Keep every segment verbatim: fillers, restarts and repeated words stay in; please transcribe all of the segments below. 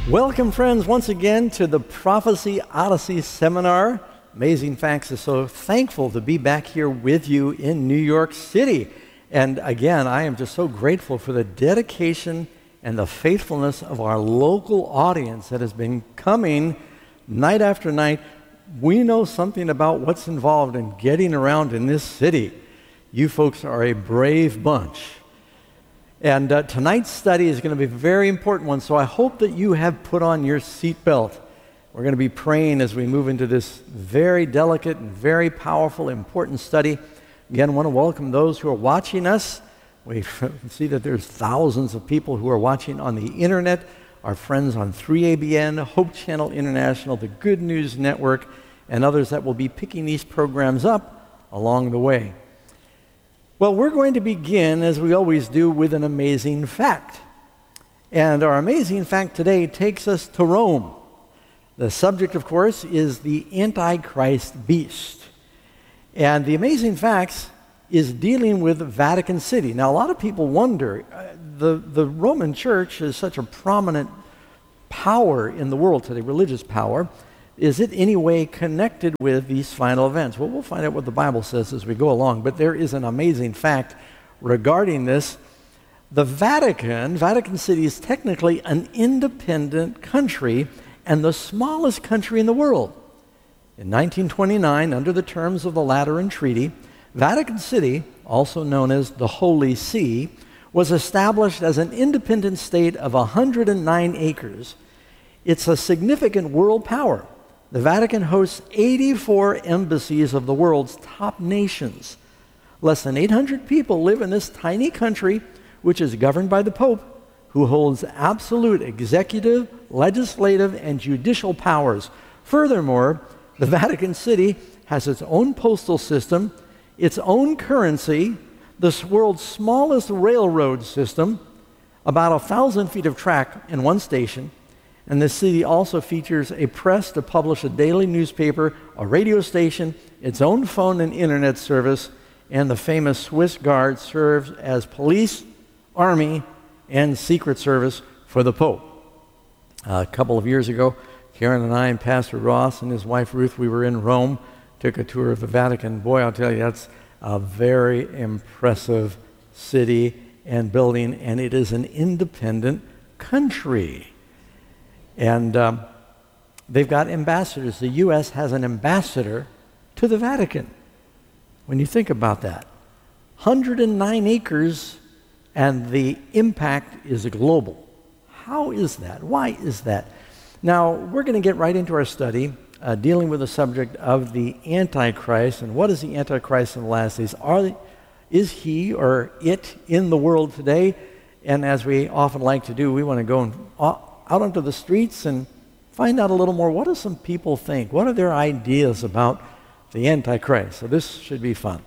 Welcome, friends, once again to the Prophecy Odyssey Seminar. Amazing Facts is so thankful to be back here with you in New York City. And again, I am just so grateful for the dedication and the faithfulness of our local audience that has been coming night after night. We know something about what's involved in getting around in this city. You folks are a brave bunch. And uh, tonight's study is going to be a very important one, so I hope that you have put on your seatbelt. We're going to be praying as we move into this very delicate and very powerful, important study. Again, I want to welcome those who are watching us. We see that there's thousands of people who are watching on the internet, our friends on three A B N, Hope Channel International, the Good News Network, and others that will be picking these programs up along the way. Well, we're going to begin, as we always do, with an amazing fact. And our amazing fact today takes us to Rome. The subject, of course, is the Antichrist beast. And the amazing facts is dealing with Vatican City. Now, a lot of people wonder, uh, the, the Roman Church is such a prominent power in the world today, religious power. Is it any way connected with these final events? Well, we'll find out what the Bible says as we go along, but there is an amazing fact regarding this. The Vatican, Vatican City is technically an independent country and the smallest country in the world. In nineteen twenty-nine, under the terms of the Lateran Treaty, Vatican City, also known as the Holy See, was established as an independent state of one hundred nine acres. It's a significant world power. The Vatican hosts eighty-four embassies of the world's top nations. Less than eight hundred people live in this tiny country, which is governed by the Pope, who holds absolute executive, legislative, and judicial powers. Furthermore, the Vatican City has its own postal system, its own currency, the world's smallest railroad system, about a thousand feet of track in one station, and the city also features a press to publish a daily newspaper, a radio station, its own phone and internet service, and the famous Swiss Guard serves as police, army, and secret service for the Pope. Uh, a couple of years ago, Karen and I and Pastor Ross and his wife Ruth, we were in Rome, took a tour of the Vatican. Boy, I'll tell you, that's a very impressive city and building, and it is an independent country. And um, they've got ambassadors. The U S has an ambassador to the Vatican. When you think about that, one hundred nine acres, and the impact is global. How is that? Why is that? Now, we're going to get right into our study, uh, dealing with the subject of the Antichrist, and what is the Antichrist in the last days? Are, is he or it in the world today? And as we often like to do, we want to go and, uh, out onto the streets and find out a little more. What do some people think? What are their ideas about the Antichrist? So this should be fun.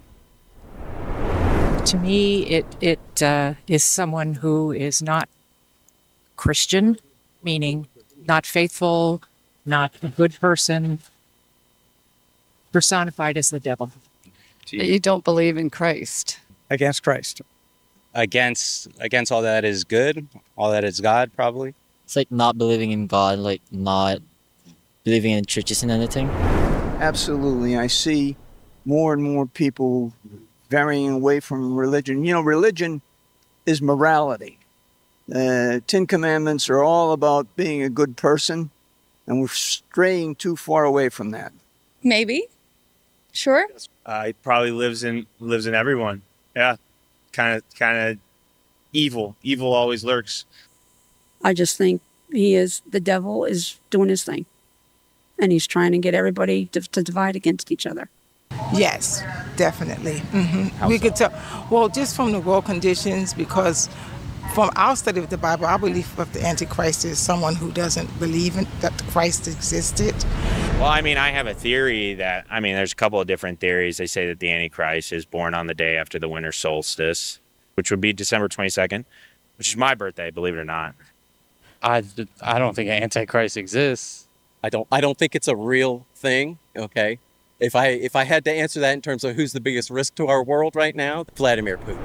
To me, it it uh, is someone who is not Christian, meaning not faithful, not a good person, personified as the devil. That you don't believe in Christ. Against Christ. Against against all that is good, all that is God, probably. It's like not believing in God, like not believing in churches and anything. Absolutely. I see more and more people varying away from religion. You know, religion is morality. Uh, Ten Commandments are all about being a good person, and we're straying too far away from that. Maybe. Sure. Uh, he probably lives in lives in everyone. Yeah. Kind of kind of evil. Evil always lurks. I just think he is, the devil is doing his thing. And he's trying to get everybody to, to divide against each other. Yes, definitely. Mm-hmm. We so? could tell, well, just from the world conditions, because from our study of the Bible, our belief of the Antichrist is someone who doesn't believe in, that Christ existed. Well, I mean, I have a theory that, I mean, there's a couple of different theories. They say that the Antichrist is born on the day after the winter solstice, which would be December twenty-second, which is my birthday, believe it or not. I, I don't think Antichrist exists. I don't I don't think it's a real thing, okay? If I if I had to answer that in terms of who's the biggest risk to our world right now, Vladimir Putin.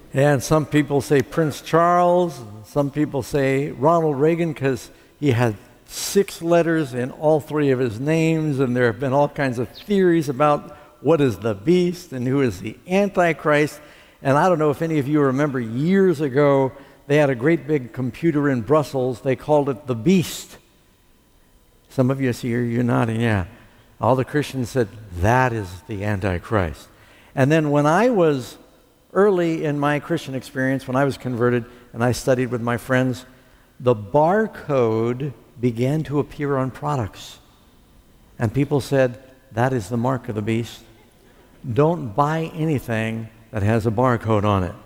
And some people say Prince Charles. Some people say Ronald Reagan because he had six letters in all three of his names, and there have been all kinds of theories about what is the beast and who is the Antichrist. And I don't know if any of you remember years ago, they had a great big computer in Brussels. They called it the beast. Some of you see here, you're nodding, yeah. All the Christians said, that is the Antichrist. And then when I was early in my Christian experience, when I was converted and I studied with my friends, the barcode began to appear on products. And people said, that is the mark of the beast. Don't buy anything that has a barcode on it.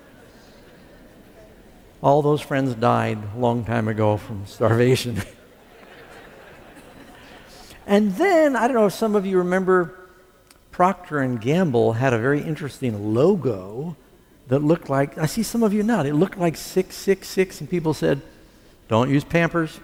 All those friends died a long time ago from starvation. And then, I don't know if some of you remember, Procter and Gamble had a very interesting logo that looked like, I see some of you nod, it looked like six six six, and people said, don't use Pampers.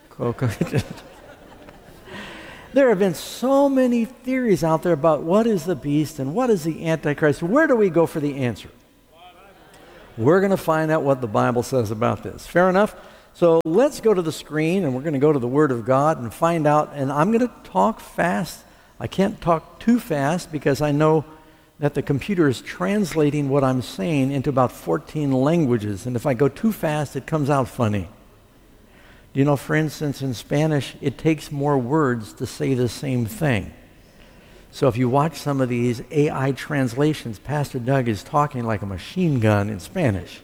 There have been so many theories out there about what is the beast and what is the Antichrist. Where do we go for the answer? We're going to find out what the Bible says about this. Fair enough? So let's go to the screen, and we're going to go to the Word of God and find out. And I'm going to talk fast. I can't talk too fast because I know that the computer is translating what I'm saying into about fourteen languages. And if I go too fast, it comes out funny. You know, for instance, in Spanish, it takes more words to say the same thing. So if you watch some of these A I translations, Pastor Doug is talking like a machine gun in Spanish.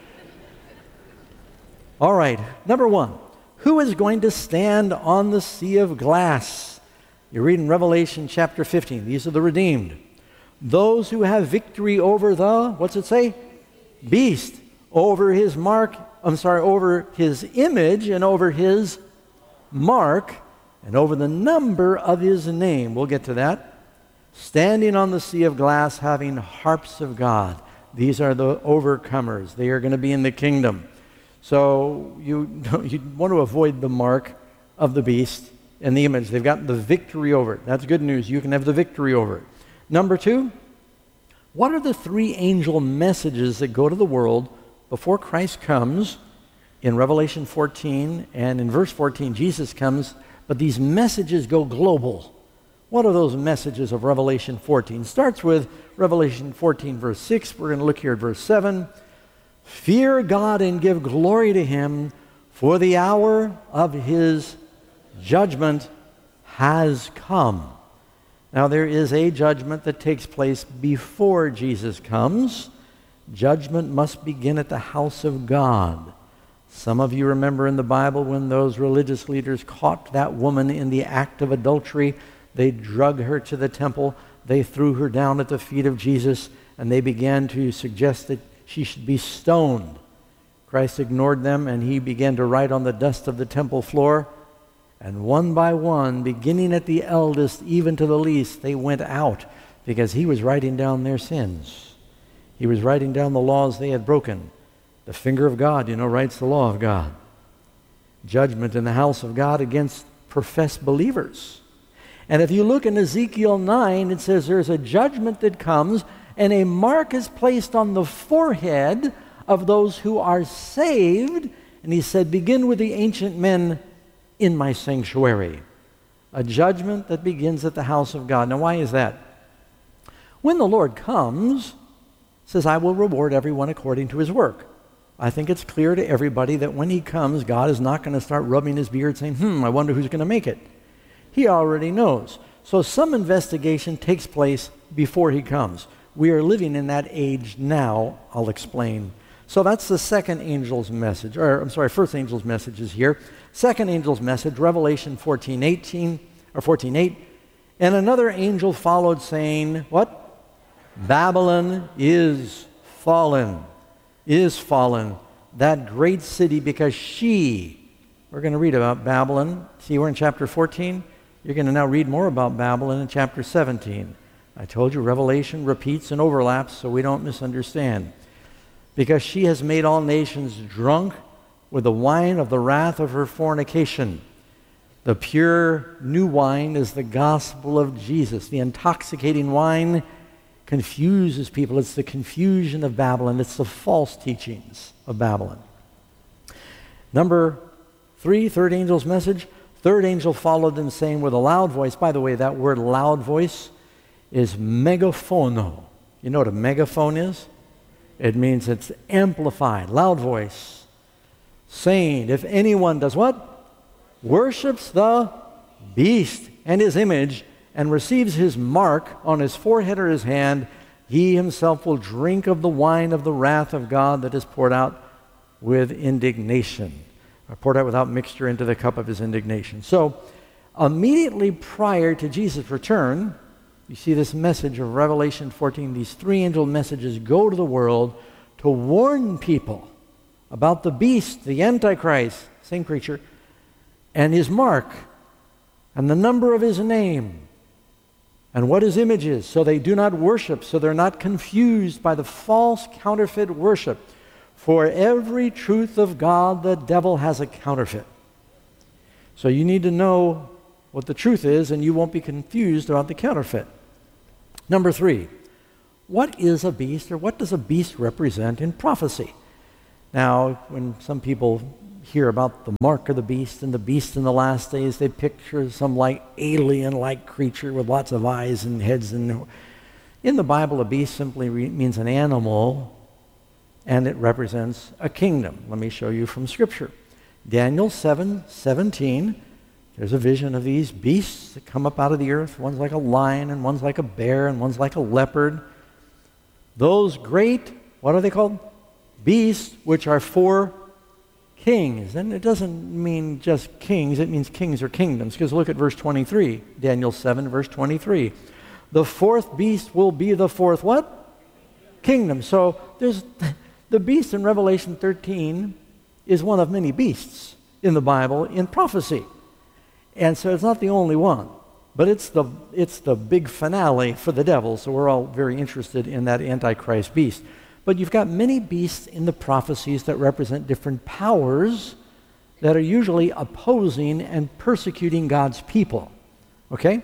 All right, number one, who is going to stand on the sea of glass? You read in Revelation chapter fifteen. These are the redeemed. Those who have victory over the, what's it say? Beast. Over his mark, I'm sorry, over his image and over his mark and over the number of his name. We'll get to that. Standing on the sea of glass, having harps of God. These are the overcomers. They are going to be in the kingdom. So you, you want to avoid the mark of the beast and the image. They've got the victory over it. That's good news. You can have the victory over it. Number two, what are the three angel messages that go to the world before Christ comes? In Revelation fourteen and in verse fourteen, Jesus comes, but these messages go global. What are those messages of Revelation fourteen? It starts with Revelation fourteen, verse six. We're going to look here at verse seven. Fear God and give glory to him, for the hour of his judgment has come. Now, there is a judgment that takes place before Jesus comes. Judgment must begin at the house of God. Some of you remember in the Bible when those religious leaders caught that woman in the act of adultery. They drug her to the temple. They threw her down at the feet of Jesus, and they began to suggest that she should be stoned. Christ ignored them, and he began to write on the dust of the temple floor. And one by one, beginning at the eldest, even to the least, they went out because he was writing down their sins. He was writing down the laws they had broken. The finger of God, you know, writes the law of God. Judgment in the house of God against professed believers. And if you look in Ezekiel nine, it says there's a judgment that comes, and a mark is placed on the forehead of those who are saved. And he said, begin with the ancient men in my sanctuary. A judgment that begins at the house of God. Now, why is that? When the Lord comes, it says, I will reward everyone according to his work. I think it's clear to everybody that when he comes, God is not going to start rubbing his beard saying, hmm, I wonder who's going to make it. He already knows. So some investigation takes place before he comes. We are living in that age now. I'll explain. So that's the second angel's message, or I'm sorry, first angel's message is here. Second angel's message, Revelation fourteen eighteen, or fourteen eight. And another angel followed saying, what? Babylon is fallen, is fallen, that great city, because she, we're going to read about Babylon. See, we're in chapter fourteen. You're going to now read more about Babylon in chapter seventeen. I told you Revelation repeats and overlaps so we don't misunderstand. Because she has made all nations drunk with the wine of the wrath of her fornication. The pure new wine is the gospel of Jesus. The intoxicating wine confuses people. It's the confusion of Babylon. It's the false teachings of Babylon. Number three, third angel's message. Third angel followed them, saying with a loud voice. By the way, that word loud voice is megaphono. You know what a megaphone is? It means it's amplified, loud voice, saying, if anyone does what? Worships the beast and his image and receives his mark on his forehead or his hand, he himself will drink of the wine of the wrath of God that is poured out with indignation, or poured out without mixture into the cup of his indignation. So immediately prior to Jesus' return, you see this message of Revelation fourteen. These three angel messages go to the world to warn people about the beast, the Antichrist, same creature, and his mark, and the number of his name, and what his image is, so they do not worship, so they're not confused by the false counterfeit worship. For every truth of God, the devil has a counterfeit. So you need to know what the truth is, and you won't be confused about the counterfeit. Number three, what is a beast, or what does a beast represent in prophecy? Now, when some people hear about the mark of the beast and the beast in the last days, they picture some like alien-like creature with lots of eyes and heads. And in the Bible, a beast simply re- means an animal, and it represents a kingdom. Let me show you from Scripture. Daniel seven seventeen. There's a vision of these beasts that come up out of the earth. One's like a lion, and one's like a bear, and one's like a leopard. Those great, what are they called? Beasts, which are four kings. And it doesn't mean just kings, it means kings or kingdoms. Because look at verse twenty-three, Daniel seven, verse twenty-three. The fourth beast will be the fourth what? Kingdom. So there's the beast in Revelation thirteen is one of many beasts in the Bible in prophecy. And so it's not the only one, but it's the it's the big finale for the devil, so we're all very interested in that Antichrist beast. But you've got many beasts in the prophecies that represent different powers that are usually opposing and persecuting God's people. Okay?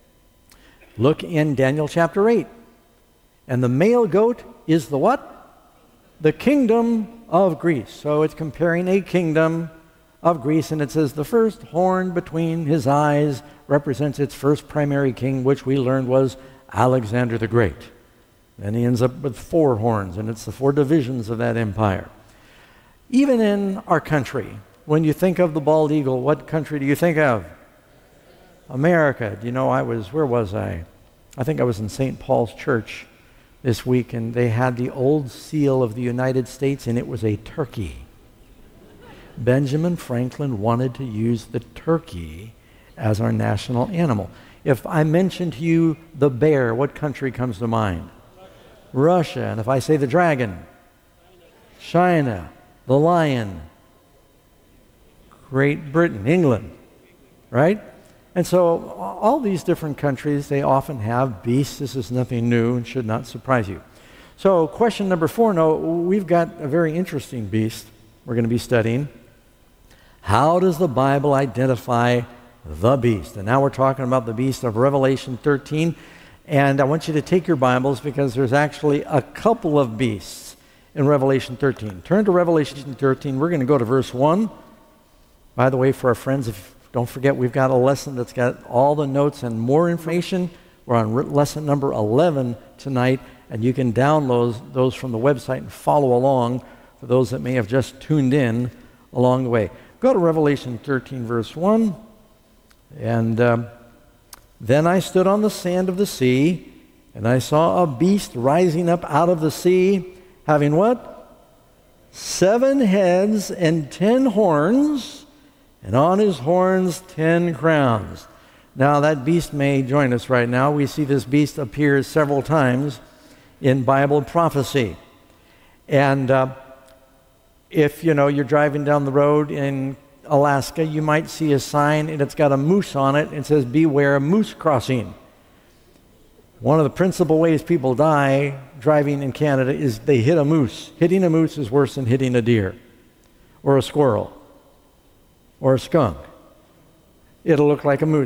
Look in Daniel chapter eight. And the male goat is the what? The kingdom of Greece. So it's comparing a kingdom of Greece, and it says the first horn between his eyes represents its first primary king, which we learned was Alexander the Great. Then he ends up with four horns, and it's the four divisions of that empire. Even in our country, when you think of the bald eagle, what country do you think of? America. Do you know, I was, where was I? I think I was in Saint Paul's Church this week, and they had the old seal of the United States, and it was a turkey. Benjamin Franklin wanted to use the turkey as our national animal. If I mention to you the bear, what country comes to mind? Russia. And if I say the dragon? China. The lion? Great Britain, England, right? And so all these different countries, they often have beasts. This is nothing new and should not surprise you. So question number four, no, we've got a very interesting beast we're going to be studying. How does the Bible identify the beast? And now we're talking about the beast of Revelation thirteen. And I want you to take your Bibles because there's actually a couple of beasts in Revelation thirteen. Turn to Revelation thirteen. We're going to go to verse one. By the way, for our friends, if, don't forget we've got a lesson that's got all the notes and more information. We're on re- lesson number eleven tonight, and you can download those from the website and follow along for those that may have just tuned in along the way. Go to Revelation thirteen, verse one. And um, then I stood on the sand of the sea, and I saw a beast rising up out of the sea, having what? Seven heads and ten horns, and on his horns ten crowns. Now that beast may join us right now. We see this beast appear several times in Bible prophecy. And uh, if, you know, you're driving down the road in Alaska, you might see a sign and it's got a moose on it. It says, beware moose crossing. One of the principal ways people die driving in Canada is they hit a moose. Hitting a moose is worse than hitting a deer or a squirrel or a skunk. It'll look like a moose.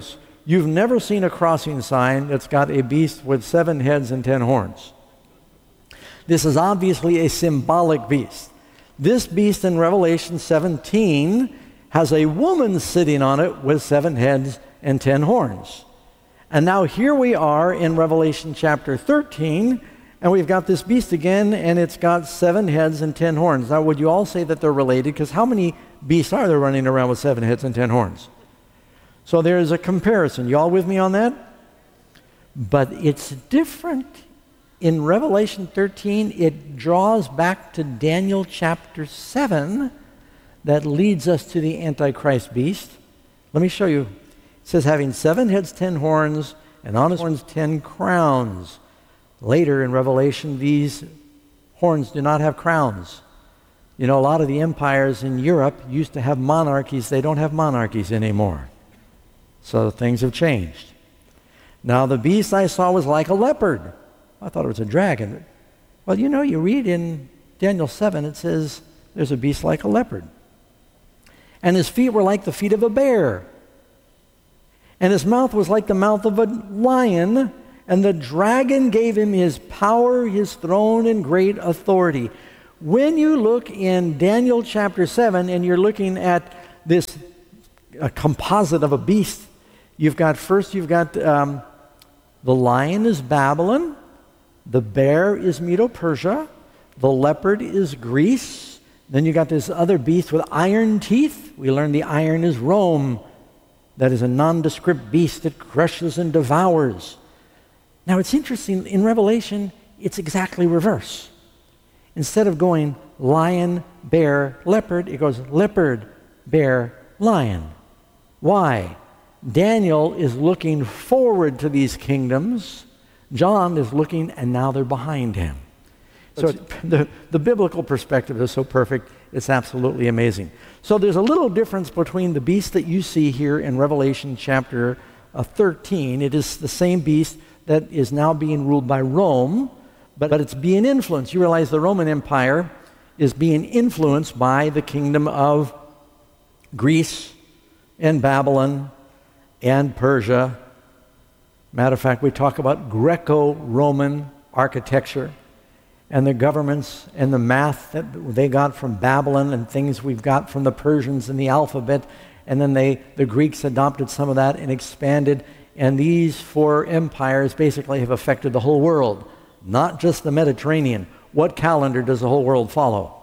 You've never seen a crossing sign that's got a beast with seven heads and ten horns. This is obviously a symbolic beast. This beast in Revelation seventeen has a woman sitting on it with seven heads and ten horns. And now here we are in Revelation chapter thirteen, and we've got this beast again, and it's got seven heads and ten horns. Now, would you all say that they're related? Because how many beasts are there running around with seven heads and ten horns? So there's a comparison. You all with me on that? But it's different. In Revelation thirteen, it draws back to Daniel chapter seven that leads us to the Antichrist beast. Let me show you. It says, having seven heads, ten horns, and on his horns ten crowns. Later in Revelation, these horns do not have crowns. You know, a lot of the empires in Europe used to have monarchies. They don't have monarchies anymore. So things have changed. Now the beast I saw was like a leopard. I thought it was a dragon. Well, you know, you read in Daniel seven, it says there's a beast like a leopard. And his feet were like the feet of a bear. And his mouth was like the mouth of a lion. And the dragon gave him his power, his throne, and great authority. When you look in Daniel chapter seven and you're looking at this a composite of a beast, you've got first, you've got um, the lion is Babylon, the bear is Medo-Persia, the leopard is Greece, then you got this other beast with iron teeth. We learned the iron is Rome. That is a nondescript beast that crushes and devours. Now it's interesting, in Revelation, it's exactly reverse. Instead of going lion, bear, leopard, it goes leopard, bear, lion. Why? Daniel is looking forward to these kingdoms. John is looking, and now they're behind him. So the, the biblical perspective is so perfect, it's absolutely amazing. So there's a little difference between the beast that you see here in Revelation chapter uh, thirteen. It is the same beast that is now being ruled by Rome, but, but it's being influenced. You realize the Roman Empire is being influenced by the kingdom of Greece and Babylon and Persia. Matter of fact, we talk about Greco-Roman architecture and the governments and the math that they got from Babylon and things we've got from the Persians and the alphabet. And then they, the Greeks adopted some of that and expanded. And these four empires basically have affected the whole world, not just the Mediterranean. What calendar does the whole world follow?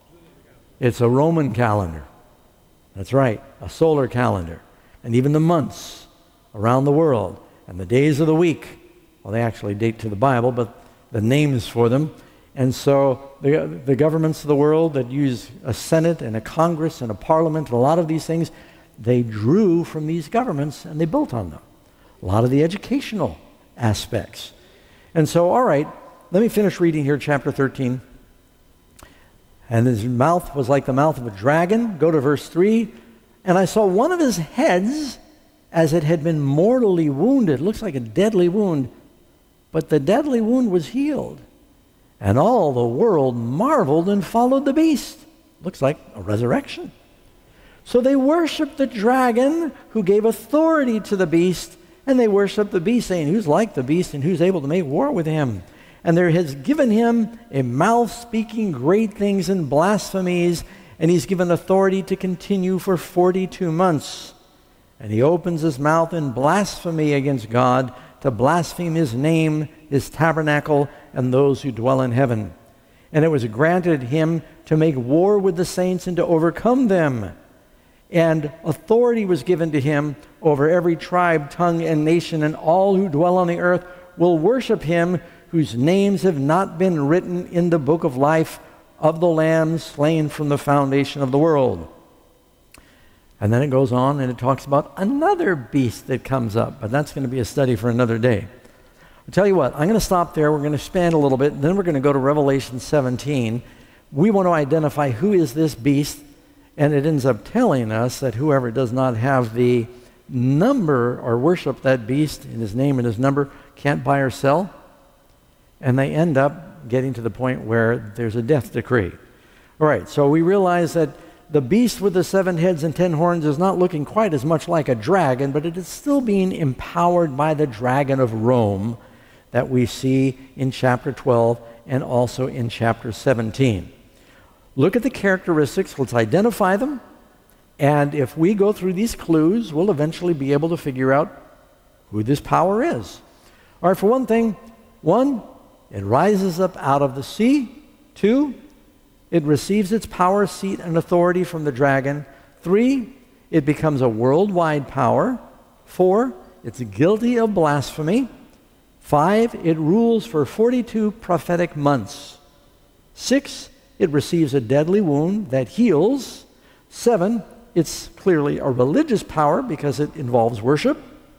It's a Roman calendar. That's right, a solar calendar. And even the months around the world and the days of the week, well, they actually date to the Bible, but the names for them. And so the, the governments of the world that use a Senate and a Congress and a Parliament and a lot of these things, they drew from these governments and they built on them. A lot of the educational aspects. And so, all right, let me finish reading here chapter thirteen. And his mouth was like the mouth of a dragon. Go to verse three. And I saw one of his heads as it had been mortally wounded. Looks like a deadly wound. But the deadly wound was healed. And all the world marveled and followed the beast. Looks like a resurrection. So they worshiped the dragon who gave authority to the beast. And they worshiped the beast, saying, who's like the beast and who's able to make war with him? And there has given him a mouth speaking great things and blasphemies. And he's given authority to continue for forty-two months. And he opens his mouth in blasphemy against God, to blaspheme his name, his tabernacle, and those who dwell in heaven. And it was granted him to make war with the saints and to overcome them. And authority was given to him over every tribe, tongue, and nation, and all who dwell on the earth will worship him, whose names have not been written in the book of life of the Lamb slain from the foundation of the world. And then it goes on and it talks about another beast that comes up, but that's going to be a study for another day. I'll tell you what, I'm going to stop there. We're going to expand a little bit, and then we're going to go to Revelation seventeen. We want to identify who is this beast, and it ends up telling us that whoever does not have the number or worship that beast in his name and his number can't buy or sell. And they end up getting to the point where there's a death decree. All right, so we realize that the beast with the seven heads and ten horns is not looking quite as much like a dragon, but it is still being empowered by the dragon of Rome that we see in chapter twelve and also in chapter seventeen. Look at the characteristics, let's identify them, and if we go through these clues, we'll eventually be able to figure out who this power is. All right, for one thing, one, it rises up out of the sea. Two, it receives its power, seat, and authority from the dragon. Three, it becomes a worldwide power. Four, it's guilty of blasphemy. Five, it rules for forty-two prophetic months. Six, it receives a deadly wound that heals. Seven, it's clearly a religious power because it involves worship.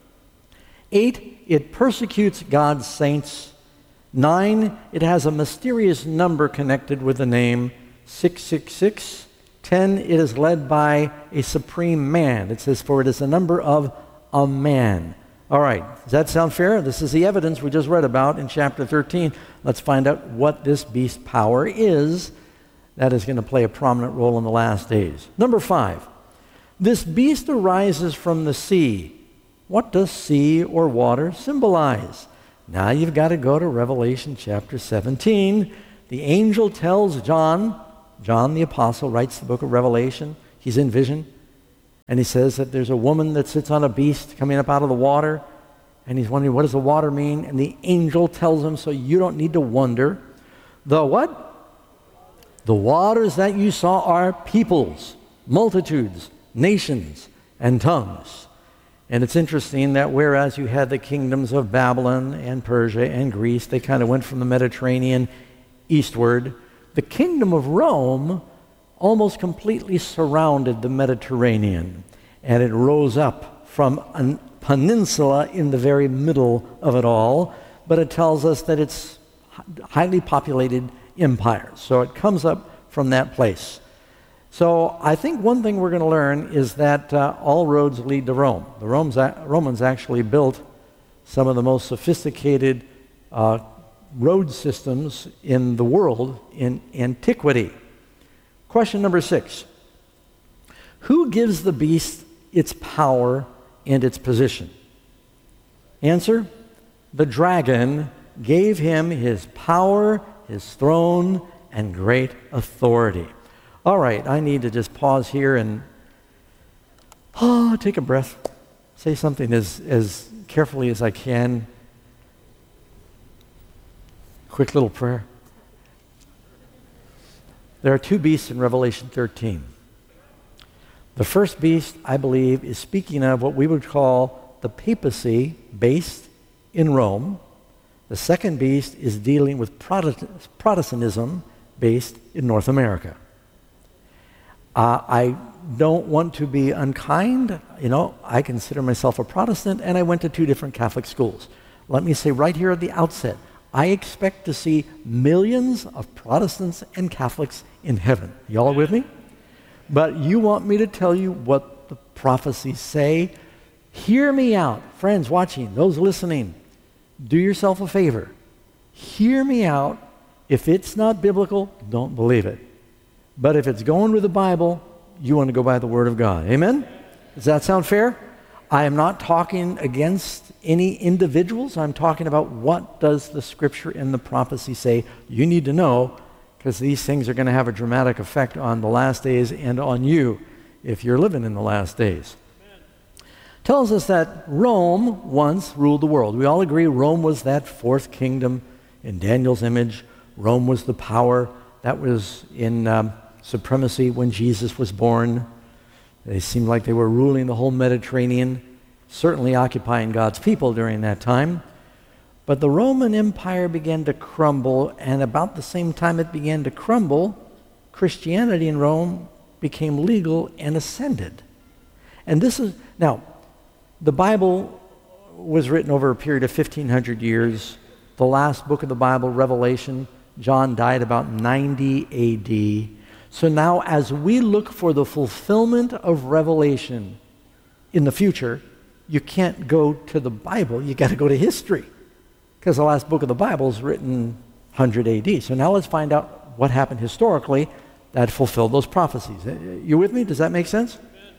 Eight, it persecutes God's saints. Nine, it has a mysterious number connected with the name six six six. Ten, it is led by a supreme man. It says, for it is the number of a man. All right, does that sound fair? This is the evidence we just read about in chapter thirteen. Let's find out what this beast power is that is going to play a prominent role in the last days. Number five, this beast arises from the sea. What does sea or water symbolize? Now you've got to go to Revelation chapter seventeen. The angel tells John, John the apostle writes the book of Revelation. He's in vision. And he says that there's a woman that sits on a beast coming up out of the water. And he's wondering, what does the water mean? And the angel tells him, so you don't need to wonder. The what? The waters that you saw are peoples, multitudes, nations, and tongues. And it's interesting that whereas you had the kingdoms of Babylon and Persia and Greece, they kind of went from the Mediterranean eastward. The kingdom of Rome almost completely surrounded the Mediterranean, and it rose up from a peninsula in the very middle of it all, but it tells us that it's highly populated empire. So it comes up from that place. So I think one thing we're going to learn is that uh, all roads lead to Rome. The Romans, Romans actually built some of the most sophisticated uh, road systems in the world in antiquity. Question number six. Who gives the beast its power and its position? Answer, the dragon gave him his power, his throne, and great authority. All right, I need to just pause here and oh, take a breath, say something as, as carefully as I can. Quick little prayer. There are two beasts in Revelation thirteen. The first beast, I believe, is speaking of what we would call the papacy based in Rome. The second beast is dealing with Protestantism based in North America. Uh, I don't want to be unkind. You know, I consider myself a Protestant, and I went to two different Catholic schools. Let me say right here at the outset, I expect to see millions of Protestants and Catholics in heaven. Y'all are with me? But you want me to tell you what the prophecies say? Hear me out. Friends watching, those listening, do yourself a favor. Hear me out. If it's not biblical, don't believe it. But if it's going with the Bible, you want to go by the Word of God. Amen? Does that sound fair? I am not talking against any individuals. I'm talking about what does the Scripture and the prophecy say. You need to know, because these things are going to have a dramatic effect on the last days and on you if you're living in the last days. Tells us that Rome once ruled the world. We all agree Rome was that fourth kingdom in Daniel's image. Rome was the power that was in um, supremacy when Jesus was born. They seemed like they were ruling the whole Mediterranean, certainly occupying God's people during that time. But the Roman Empire began to crumble, and about the same time it began to crumble, Christianity in Rome became legal and ascended. And this is, now, the Bible was written over a period of fifteen hundred years. The last book of the Bible, Revelation, John died about ninety A D. So now as we look for the fulfillment of Revelation in the future, you can't go to the Bible, you got to go to history. Because the last book of the Bible is written one hundred A D. So now let's find out what happened historically. that fulfilled those prophecies. You with me? Does that make sense?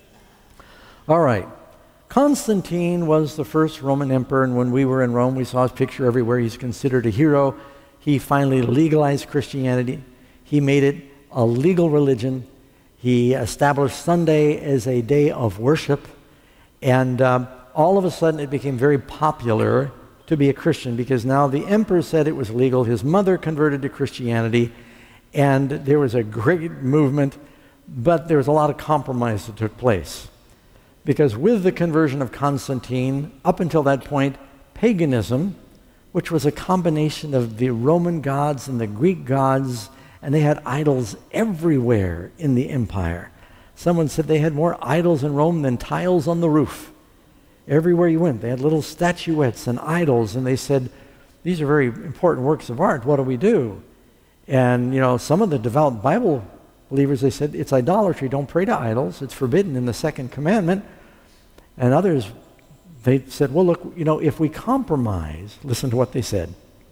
All right. Constantine was the first Roman emperor, and when we were in Rome, we saw his picture everywhere. He's considered a hero. He finally legalized Christianity. He made it a legal religion. He established Sunday as a day of worship, and um, all of a sudden it became very popular to be a Christian because now the emperor said it was legal. His mother converted to Christianity, and there was a great movement, but there was a lot of compromise that took place. Because with the conversion of Constantine, up until that point, paganism, which was a combination of the Roman gods and the Greek gods, and they had idols everywhere in the empire. Someone said they had more idols in Rome than tiles on the roof. Everywhere you went, they had little statuettes and idols, and they said, these are very important works of art. What do we do? And, you know, some of the devout Bible believers, they said, it's idolatry. Don't pray to idols. It's forbidden in the second commandment. And others, they said, well, look, you know, if we compromise, listen to what they said.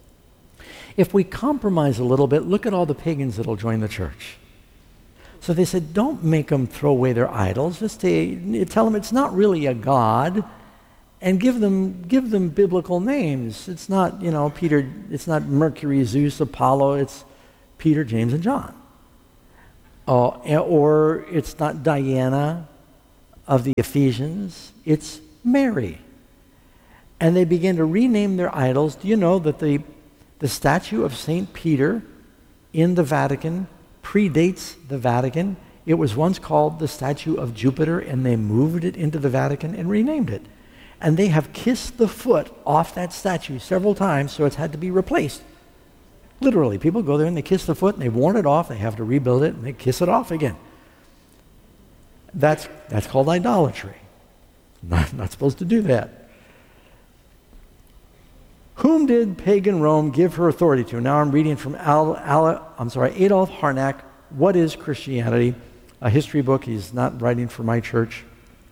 If we compromise a little bit, look at all the pagans that'll join the church. So they said, don't make them throw away their idols. Just to, tell them it's not really a god, and give them give them biblical names. It's not, you know, Peter. It's not Mercury, Zeus, Apollo. It's Peter, James, and John. Uh, or it's not Diana of the Ephesians. It's Mary. And they began to rename their idols. Do you know that the the statue of Saint Peter in the Vatican predates the Vatican? It was once called the statue of Jupiter, and they moved it into the Vatican and renamed it. And they have kissed the foot off that statue several times, so it's had to be replaced. Literally, people go there and they kiss the foot, and they've worn it off, they have to rebuild it, and they kiss it off again. That's, that's called idolatry. Not, not supposed to do that. Whom did pagan Rome give her authority to? Now I'm reading from Al, Al, I'm sorry, Adolf Harnack, What is Christianity? A history book. He's not writing for my church.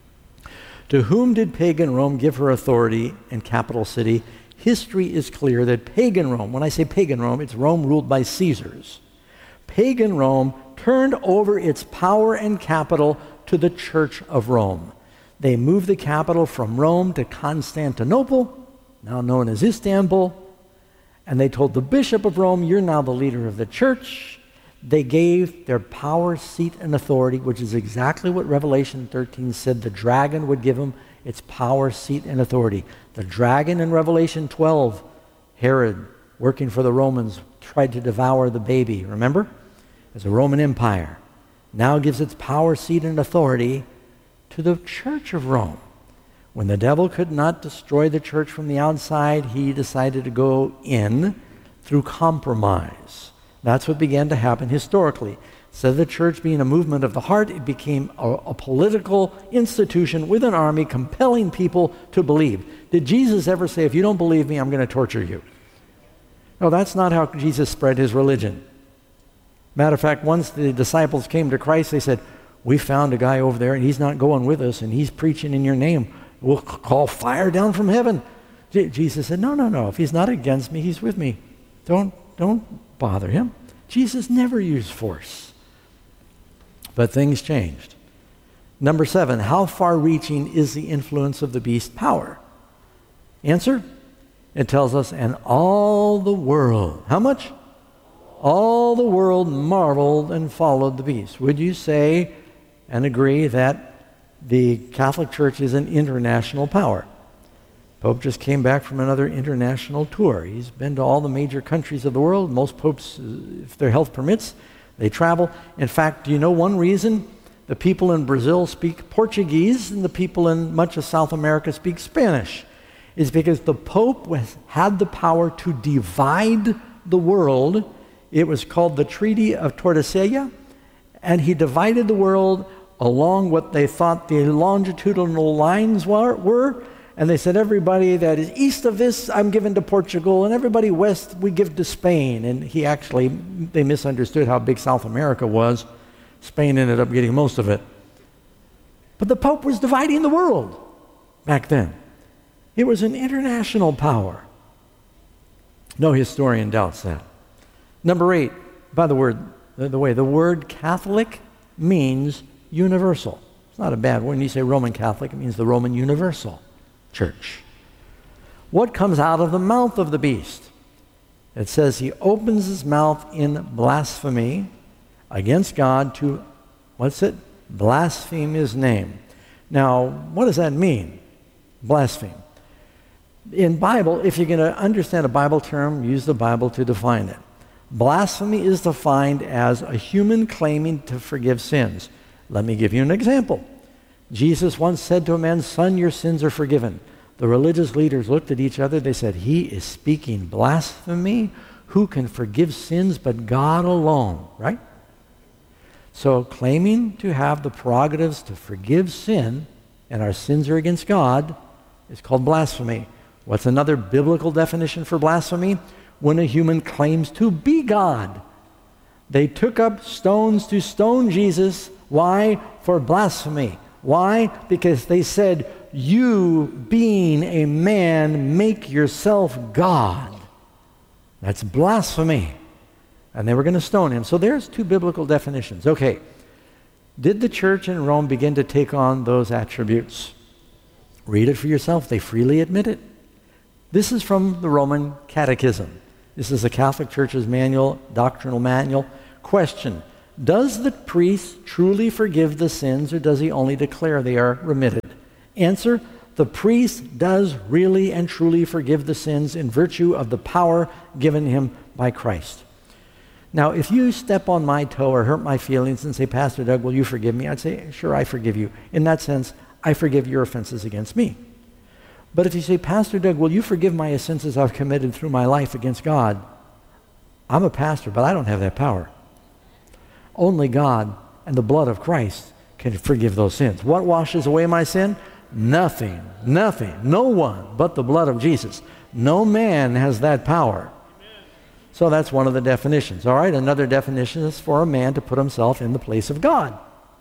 To whom did pagan Rome give her authority in capital city? History is clear that pagan Rome, when I say pagan Rome, it's Rome ruled by Caesars. Pagan Rome turned over its power and capital to the Church of Rome. They moved the capital from Rome to Constantinople, now known as Istanbul, and they told the Bishop of Rome, you're now the leader of the church. They gave their power, seat, and authority, which is exactly what Revelation thirteen said the dragon would give them, its power, seat, and authority. The dragon in Revelation twelve, Herod, working for the Romans, tried to devour the baby, remember? As a Roman Empire. Now gives its power, seat, and authority to the Church of Rome. When the devil could not destroy the church from the outside, he decided to go in through compromise. That's what began to happen historically. Instead of the church being a movement of the heart, it became a, a political institution with an army compelling people to believe. Did Jesus ever say, if you don't believe me, I'm going to torture you? No, that's not how Jesus spread his religion. Matter of fact, once the disciples came to Christ, they said, we found a guy over there and he's not going with us and he's preaching in your name. We'll call fire down from heaven. Je- Jesus said, no, no, no. If he's not against me, he's with me. Don't, don't bother him. Jesus never used force. But things changed. Number seven, how far-reaching is the influence of the beast power? Answer? It tells us, and all the world, how much? All the world marveled and followed the beast. Would you say and agree that the Catholic Church is an international power? Pope just came back from another international tour. He's been to all the major countries of the world. Most popes, if their health permits, they travel. In fact, do you know one reason the people in Brazil speak Portuguese and the people in much of South America speak Spanish? Is because the Pope was, had the power to divide the world. It was called the Treaty of Tordesillas, and he divided the world along what they thought the longitudinal lines were, were, and they said everybody that is east of this I'm giving to Portugal, and everybody west we give to Spain. And he actually, they misunderstood how big South America was. Spain ended up getting most of it. But the Pope was dividing the world back then. It was an international power. No historian doubts that. Number eight, by the word, the, the way. The word Catholic means universal. It's not a bad word. When you say Roman Catholic, it means the Roman Universal Church. What comes out of the mouth of the beast? It says he opens his mouth in blasphemy against God to, what's it? Blaspheme his name. Now, what does that mean? Blaspheme. In Bible, if you're going to understand a Bible term, use the Bible to define it. Blasphemy is defined as a human claiming to forgive sins. Let me give you an example. Jesus once said to a man, "Son, your sins are forgiven." The religious leaders looked at each other. They said, "He is speaking blasphemy. Who can forgive sins but God alone?" Right? So claiming to have the prerogatives to forgive sin, and our sins are against God, is called blasphemy. What's another biblical definition for blasphemy? When a human claims to be God. They took up stones to stone Jesus. Why? For blasphemy. Why? Because they said, "You, being a man, make yourself God." That's blasphemy. And they were going to stone him. So there's two biblical definitions. Okay. Did the church in Rome begin to take on those attributes? Read it for yourself. They freely admit it. This is from the Roman Catechism. This is the Catholic Church's manual, doctrinal manual. Question: does the priest truly forgive the sins, or does he only declare they are remitted? Answer: the priest does really and truly forgive the sins in virtue of the power given him by Christ. Now, if you step on my toe or hurt my feelings and say, "Pastor Doug, will you forgive me?" I'd say, "Sure, I forgive you." In that sense, I forgive your offenses against me. But if you say, "Pastor Doug, will you forgive my offenses I've committed through my life against God?" I'm a pastor, but I don't have that power. Only God and the blood of Christ can forgive those sins. What washes away my sin? Nothing, nothing, no one but the blood of Jesus. No man has that power. So that's one of the definitions. All right, another definition is for a man to put himself in the place of God.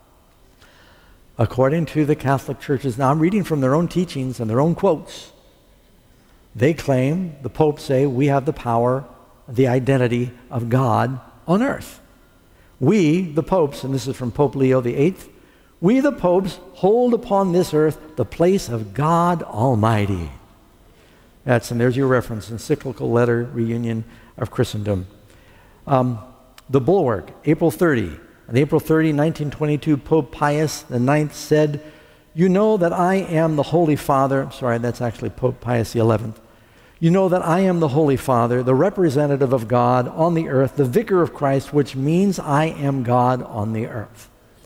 According to the Catholic churches, now I'm reading from their own teachings and their own quotes. They claim, the popes say, we have the power, the identity of God on earth. We, the popes, and this is from Pope Leo the eighth, we, the popes, hold upon this earth the place of God Almighty. That's, and there's your reference, encyclical letter, Reunion of Christendom. Um, the Bulwark, April thirtieth. On April thirtieth, nineteen twenty-two, Pope Pius the ninth said, "You know that I am the Holy Father," sorry, that's actually Pope Pius the eleventh. "You know that I am the Holy Father, the representative of God on the earth, the vicar of Christ, which means I am God on the earth."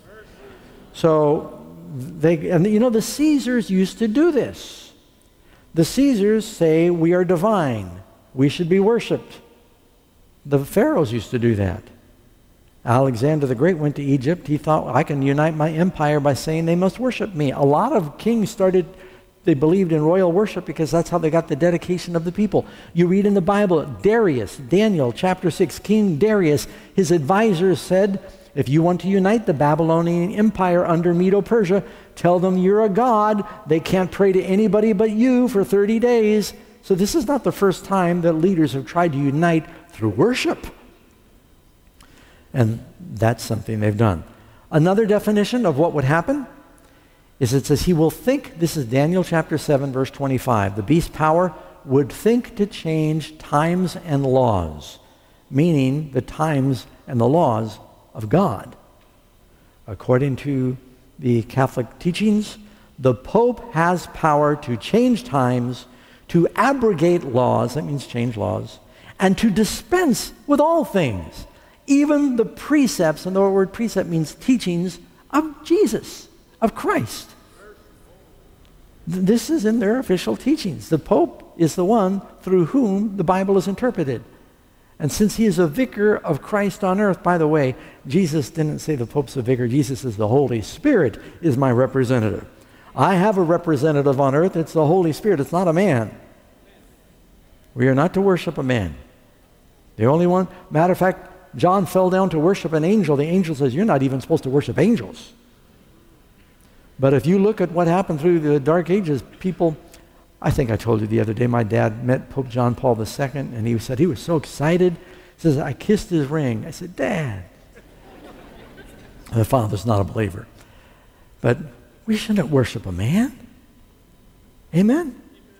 So, they, and you know, the Caesars used to do this. The Caesars say we are divine. We should be worshipped. The pharaohs used to do that. Alexander the Great went to Egypt. He thought, "I can unite my empire by saying they must worship me." A lot of kings started, they believed in royal worship because that's how they got the dedication of the people. You read in the Bible, Darius, Daniel chapter six, King Darius, his advisors said, "If you want to unite the Babylonian Empire under Medo-Persia, tell them you're a god. They can't pray to anybody but you for thirty days. So this is not the first time that leaders have tried to unite through worship. And that's something they've done. Another definition of what would happen is it says he will think, this is Daniel chapter seven, verse twenty-five, the beast power would think to change times and laws, meaning the times and the laws of God. According to the Catholic teachings, the Pope has power to change times, to abrogate laws, that means change laws, and to dispense with all things, even the precepts, and the word precept means teachings of Jesus, of Christ. This is in their official teachings. The Pope is the one through whom the Bible is interpreted. And since he is a vicar of Christ on earth, by the way, Jesus didn't say the Pope's a vicar. Jesus says the Holy Spirit is my representative. I have a representative on earth. It's the Holy Spirit. It's not a man. We are not to worship a man. The only one, matter of fact, John fell down to worship an angel. The angel says, you're not even supposed to worship angels. But if you look at what happened through the Dark Ages, people, I think I told you the other day, my dad met Pope John Paul the Second, and he said he was so excited. He says, I kissed his ring. I said, Dad, The father's not a believer. But we shouldn't worship a man. Amen?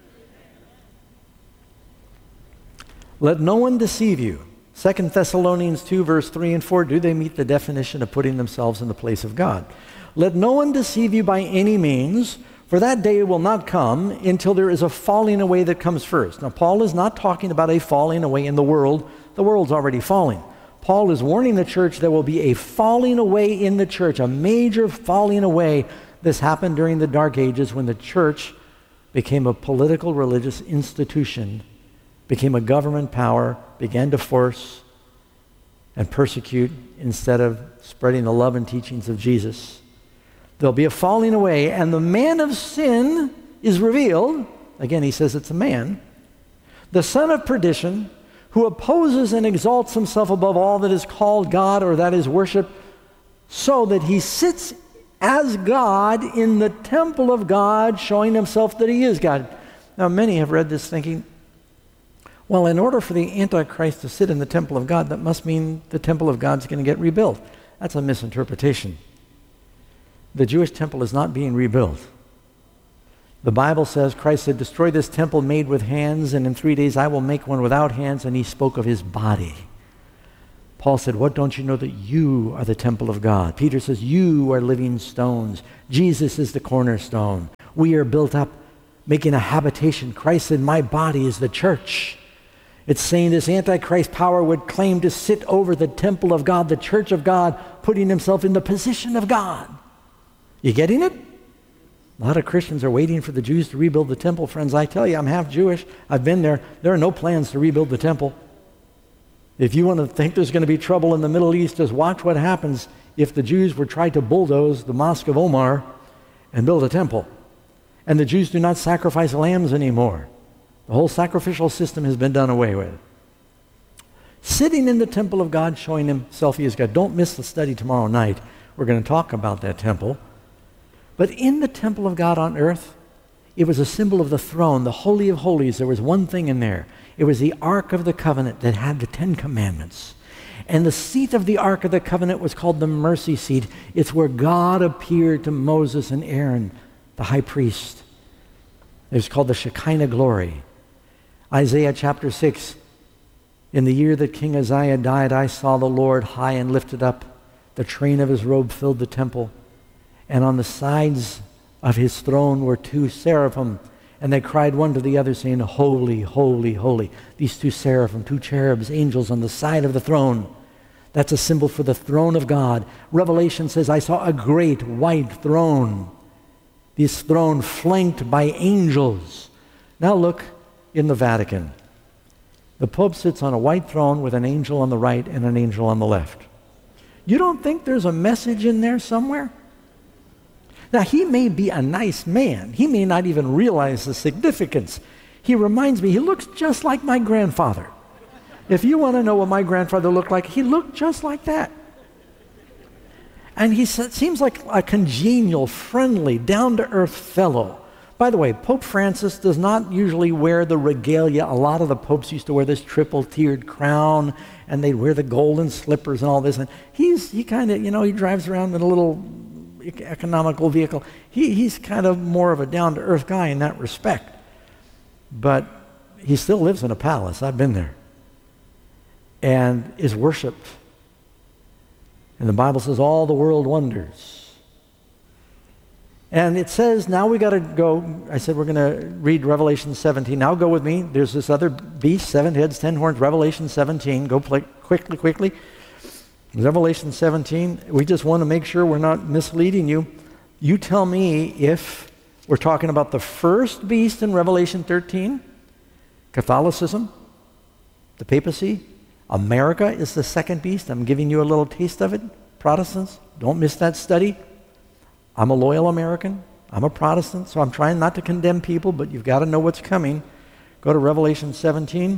Let no one deceive you. Second Thessalonians two, verse three and four, do they meet the definition of putting themselves in the place of God? Let no one deceive you by any means, for that day will not come until there is a falling away that comes first. Now, Paul is not talking about a falling away in the world. The world's already falling. Paul is warning the church there will be a falling away in the church, a major falling away. This happened during the Dark Ages when the church became a political religious institution, became a government power, began to force and persecute instead of spreading the love and teachings of Jesus. There'll be a falling away, and the man of sin is revealed. Again, he says it's a man. The son of perdition, who opposes and exalts himself above all that is called God or that is worshiped, so that he sits as God in the temple of God, showing himself that he is God. Now, many have read this thinking, well, in order for the Antichrist to sit in the temple of God, that must mean the temple of God's going to get rebuilt. That's a misinterpretation. The Jewish temple is not being rebuilt. The Bible says Christ said, destroy this temple made with hands, and in three days I will make one without hands, and he spoke of his body. Paul said, what, don't you know that you are the temple of God? Peter says, you are living stones. Jesus is the cornerstone. We are built up, making a habitation. Christ said, my body is the church. It's saying this Antichrist power would claim to sit over the temple of God, the church of God, putting himself in the position of God. You getting it? A lot of Christians are waiting for the Jews to rebuild the temple. Friends, I tell you, I'm half Jewish. I've been there. There are no plans to rebuild the temple. If you want to think there's going to be trouble in the Middle East, just watch what happens if the Jews were trying to bulldoze the Mosque of Omar and build a temple. And the Jews do not sacrifice lambs anymore. The whole sacrificial system has been done away with. Sitting in the temple of God, showing himself he is God. Don't miss the study tomorrow night. We're going to talk about that temple. But in the temple of God on earth, it was a symbol of the throne, the Holy of Holies. There was one thing in there. It was the Ark of the Covenant that had the Ten Commandments. And the seat of the Ark of the Covenant was called the mercy seat. It's where God appeared to Moses and Aaron, the high priest. It was called the Shekinah glory. Isaiah chapter six, in the year that King Uzziah died, I saw the Lord high and lifted up. The train of his robe filled the temple. And on the sides of his throne were two seraphim, and they cried one to the other, saying, holy, holy, holy. These two seraphim, two cherubs, angels on the side of the throne. That's a symbol for the throne of God. Revelation says, I saw a great white throne. This throne flanked by angels. Now look in the Vatican. The Pope sits on a white throne with an angel on the right and an angel on the left. You don't think there's a message in there somewhere? Now, he may be a nice man. He may not even realize the significance. He reminds me, he looks just like my grandfather. If you want to know what my grandfather looked like, he looked just like that. And he seems like a congenial, friendly, down-to-earth fellow. By the way, Pope Francis does not usually wear the regalia. A lot of the popes used to wear this triple-tiered crown, and they'd wear the golden slippers and all this. And he's, he kind of, you know, he drives around in a little economical vehicle. He, he's kind of more of a down-to-earth guy in that respect. But he still lives in a palace. I've been there. And is worshipped. And the Bible says all the world wonders. And it says, now we got to go, I said we're going to read Revelation seventeen. Now go with me. There's this other beast, seven heads, ten horns, Revelation seventeen. Go play, quickly, quickly. Revelation seventeen, we just want to make sure we're not misleading you. You tell me if we're talking about the first beast in Revelation thirteen, Catholicism, the papacy. America is the second beast. I'm giving you a little taste of it. Protestants, don't miss that study. I'm a loyal American. I'm a Protestant, so I'm trying not to condemn people, but you've got to know what's coming. Go to Revelation seventeen,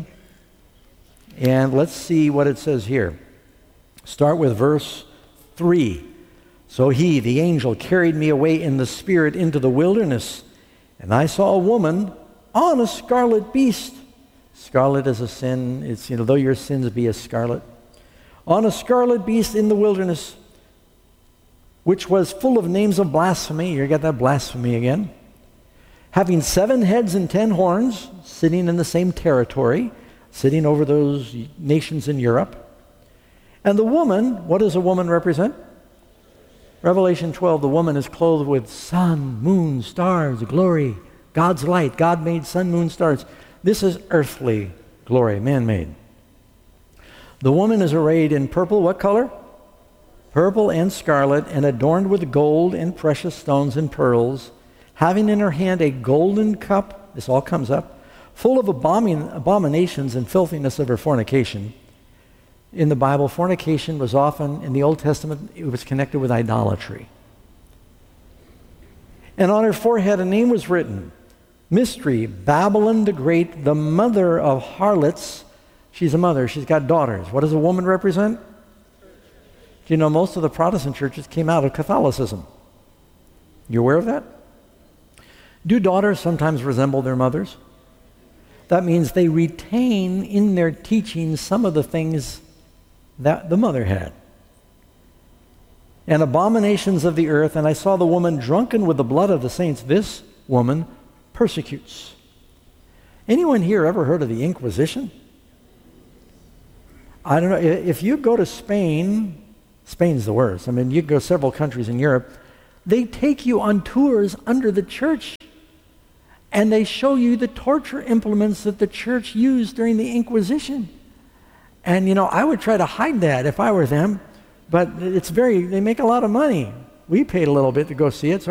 and let's see what it says here. Start with verse three. So he, the angel, carried me away in the spirit into the wilderness, and I saw a woman on a scarlet beast. Scarlet is a sin. It's, you know, though your sins be as scarlet. On a scarlet beast in the wilderness. which was full of names of blasphemy. You got that blasphemy again. Having seven heads and ten horns, sitting in the same territory, sitting over those nations in Europe. And the woman, what does a woman represent? Revelation twelve, the woman is clothed with sun, moon, stars, glory, God's light. God made sun, moon, stars. This is earthly glory, man-made. The woman is arrayed in purple, what color? Purple and scarlet, and adorned with gold and precious stones and pearls, having in her hand a golden cup, this all comes up, full of abomin- abominations and filthiness of her fornication. In the Bible, fornication was often, in the Old Testament, it was connected with idolatry. And on her forehead a name was written, Mystery, Babylon the Great, the mother of harlots. She's a mother, she's got daughters. What does a woman represent? Do you know most of the Protestant churches came out of Catholicism? You aware of that? Do daughters sometimes resemble their mothers? That means they retain in their teaching some of the things that the mother had. And abominations of the earth, and I saw the woman drunken with the blood of the saints. This woman persecutes. Anyone here ever heard of the Inquisition? I don't know. If you go to Spain, Spain's the worst. I mean, you go several countries in Europe, they take you on tours under the church, and they show you the torture implements that the church used during the Inquisition. And, you know, I would try to hide that if I were them, but it's very, they make a lot of money. We paid a little bit to go see it, so